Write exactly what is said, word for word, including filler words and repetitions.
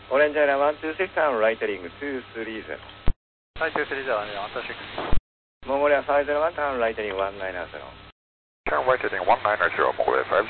オレンジアイランワンツーシクスタウンライトリングツースリーゼロ。 はい、ツースリーゼロ、ワンツーシクス。 モンゴリアファイブゼロワンタウンライトリングワンナインゼロ。 Town Lightning one nine zero, Mongolia five